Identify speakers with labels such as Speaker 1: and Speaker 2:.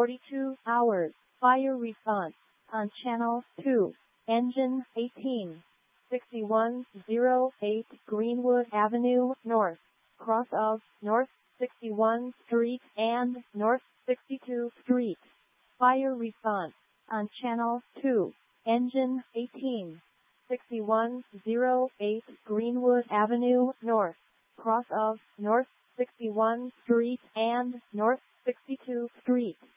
Speaker 1: 42 hours. Fire response on Channel 2. Engine 18. 6108 Greenwood Avenue North, cross of North 61 Street and North 62 Street. Fire response on Channel 2. Engine 18. 6108 Greenwood Avenue North, cross of North 61 Street and North 62 Street.